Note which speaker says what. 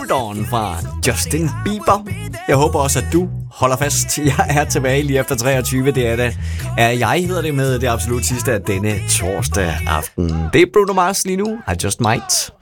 Speaker 1: Hold On fra Justin Bieber. Jeg håber også, at du holder fast. Jeg er tilbage lige efter 23. Det er det. Jeg hedder det med det absolut sidste af denne torsdag aften. Det er Bruno Mars lige nu. I Just Might.